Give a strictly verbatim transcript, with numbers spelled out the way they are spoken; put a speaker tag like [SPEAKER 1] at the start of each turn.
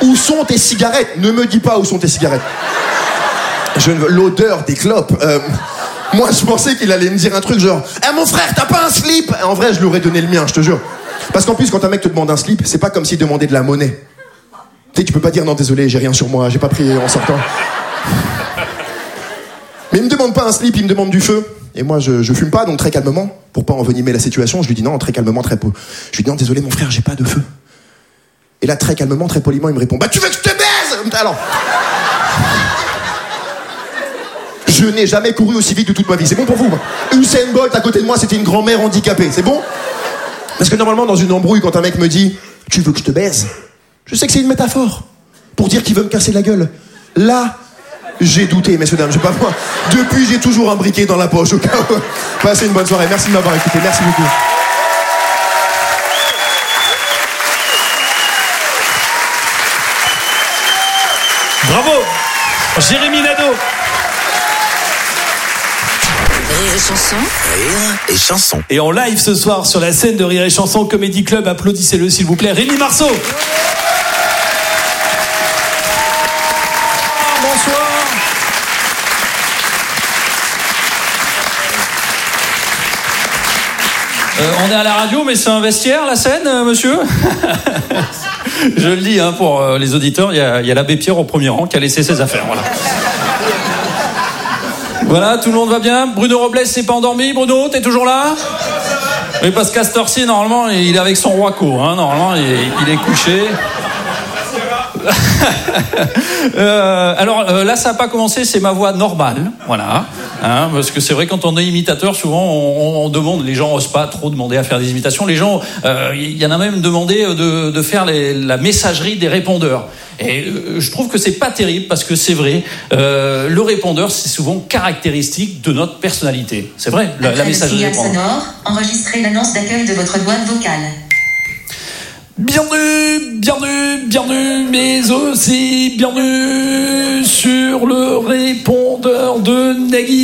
[SPEAKER 1] Où sont tes cigarettes? Ne me dis pas où sont tes cigarettes. Je ne veux... L'odeur des clopes. Euh... Moi, je pensais qu'il allait me dire un truc genre « Eh, mon frère, t'as pas un slip ?» En vrai, je lui aurais donné le mien, je te jure. Parce qu'en plus, quand un mec te demande un slip, c'est pas comme s'il demandait de la monnaie. Tu sais, tu peux pas dire « Non, désolé, j'ai rien sur moi, j'ai pas pris en sortant. » Mais il me demande pas un slip, il me demande du feu. Et moi, je, je fume pas, donc très calmement, pour pas envenimer la situation, je lui dis non, très calmement, très po. Je lui dis non, désolé, mon frère, j'ai pas de feu. Et là, très calmement, très poliment, il me répond, bah tu veux que je te baise? Alors... Je n'ai jamais couru aussi vite de toute ma vie. C'est bon pour vous? Usain Bolt à côté de moi, c'était une grand-mère handicapée. C'est bon? Parce que normalement, dans une embrouille, quand un mec me dit « Tu veux que je te baise ?» Je sais que c'est une métaphore pour dire qu'il veut me casser la gueule. Là, j'ai douté, messieurs, dames. Je sais pas moi. Depuis, j'ai toujours un briquet dans la poche au cas où. Passez une bonne soirée. Merci de m'avoir écouté. Merci beaucoup.
[SPEAKER 2] Bravo, Jérémy Nadeau.
[SPEAKER 3] Rire et chanson.
[SPEAKER 4] Rire et chanson.
[SPEAKER 2] Et en live ce soir sur la scène de Rire et chanson Comedy Club, applaudissez-le s'il vous plaît, Rémi Marceau. Bonsoir. Euh, on est à la radio, mais c'est un vestiaire la scène, euh, monsieur. Je le dis hein, pour euh, les auditeurs, il y a, y a l'abbé Pierre au premier rang qui a laissé ses affaires. Voilà. Voilà, tout le monde va bien. Bruno Robles s'est pas endormi. Bruno, t'es toujours là? Oui, parce qu'à cette heure-ci, normalement, il est avec son Roico. Hein, normalement, il est, il est couché. euh, alors euh, là, ça n'a pas commencé. C'est ma voix normale, voilà. Hein, parce que c'est vrai, quand on est imitateur, souvent, on, on demande. Les gens n'osent pas trop demander à faire des imitations. Les gens, il euh, y en a même demandé de, de faire les, la messagerie des répondeurs. Et euh, je trouve que c'est pas terrible parce que c'est vrai, euh, le répondeur c'est souvent caractéristique de notre personnalité. C'est vrai, la, la messagerie répondeur.
[SPEAKER 3] Sonore, enregistrez l'annonce d'accueil de votre boîte vocale.
[SPEAKER 2] Bienvenue, bienvenue, bienvenue, mais aussi bienvenue sur le répondeur de Nagui.